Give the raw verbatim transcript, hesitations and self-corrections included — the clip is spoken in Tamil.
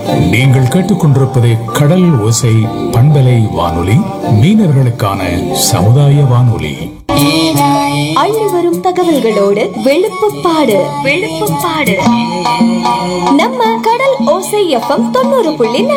நீங்கள் கேட்டுக்கொண்டிருப்பது கடல் ஓசை பண்பலை வானொலி, மீனவர்களுக்கான சமுதாய வானொலி. அள்ளி வரும் தகவல்களோடு வெளுப்புப்பாடு வெளுப்புப்பாடு நம்ம கடல் ஓசை எஃப்எம் தொண்ணூறு புள்ளி